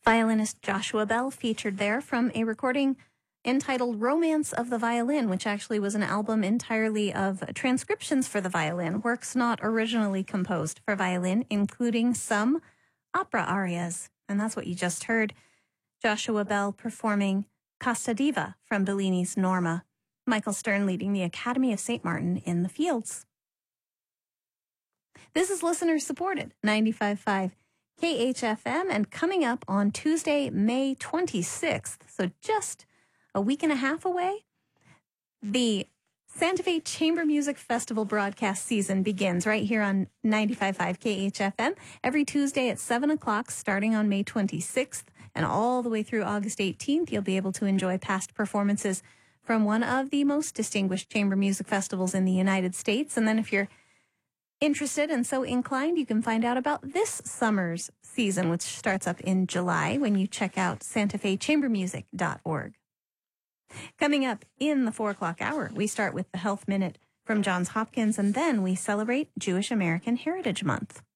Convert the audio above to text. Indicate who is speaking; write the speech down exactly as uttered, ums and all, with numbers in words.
Speaker 1: Violinist Joshua Bell featured there from a recording entitled Romance of the Violin, which actually was an album entirely of transcriptions for the violin, works not originally composed for violin, including some opera arias. And that's what you just heard. Joshua Bell performing Casta Diva from Bellini's Norma. Michael Stern leading the Academy of Saint Martin in the Fields. This is listener-supported, ninety-five point five K H F M, and coming up on Tuesday, May twenty-sixth, so just a week and a half away, the Santa Fe Chamber Music Festival broadcast season begins right here on ninety-five point five K H F M every Tuesday at seven o'clock starting on May twenty-sixth, and all the way through August eighteenth, you'll be able to enjoy past performances from one of the most distinguished chamber music festivals in the United States. And then if you're interested and so inclined, you can find out about this summer's season, which starts up in July when you check out santa fe chamber music dot org. Coming up in the four o'clock hour, we start with the Health Minute from Johns Hopkins, and then we celebrate Jewish American Heritage Month.